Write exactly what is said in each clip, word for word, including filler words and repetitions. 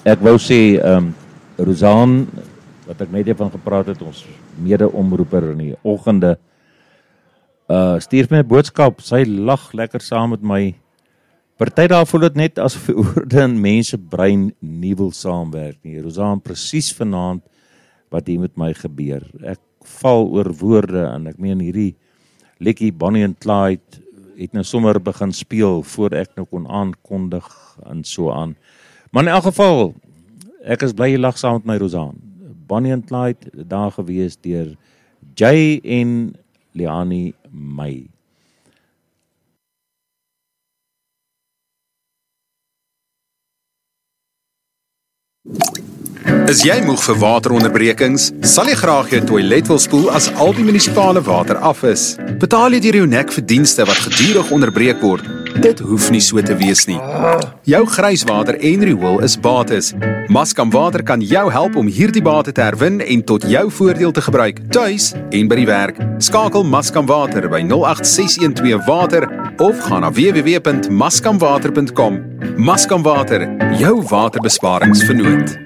Ek wou sê, um, Rozaan, wat ek net van gepraat het, ons mede-omroeper in die oggende, uh, stuur my 'n boodskap, sy lag lekker saam met my. Party daar voel dit net asof woorde in mense brein nie wil saamwerk nie. Rozaan, presies vanaand wat hier met my gebeur. Ek val oor woorde en ek meen hierdie liedjie Bonnie and Clyde het nou sommer begin speel voor ek nou kon aankondig en so aan. Maar in elk geval, ek is bly jy lag saam met my, Rozaan. Bonnie and Clyde, daar gewees deur Jay en Liani May. Is jy moeg vir wateronderbrekings? Sal jy graag jou toilet wil spoel as al die munisipale water af is? Betaal jy deur jou nek vir dienste wat gedurig onderbreek word? Dit hoef nie so te wees nie. Jou grijswater en riool is bates. Maskam Water kan jou help om hierdie bate te herwin en tot jou voordeel te gebruik, tuis en by die werk. Skakel Maskam Water by nul agt ses een twee water of gaan na w w w punt maskamwater punt com. Maskam Water, jou waterbesparingsvernoot.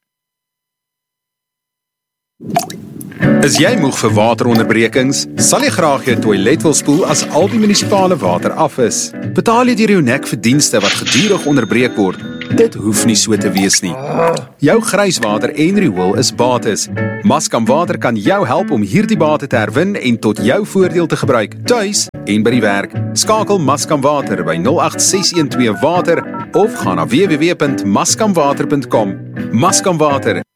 Is jy moeg vir wateronderbrekings? Sal jy graag jou toilet wil spoel as al die munisipale water af is? Betaal jy deur jou nek vir dienste wat gedurig onderbreek word? Dit hoef nie so te wees nie. Jou grijswater en riool is bates. Maskam Water kan jou help om hierdie bate te herwin en tot jou voordeel te gebruik, tuis en by die werk. Skakel Maskam Water by nul agt ses een twee water of gaan na w w w punt maskamwater punt com. Maskam Water,